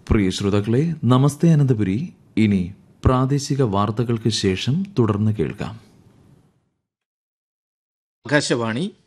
പ്രിയ ശ്രോതാക്കളെ, നമസ്തേ അനന്തപുരി ഇനി പ്രാദേശിക വാർത്തകൾക്ക് ശേഷം തുടർന്ന് കേൾക്കാം. ആകാശവാണി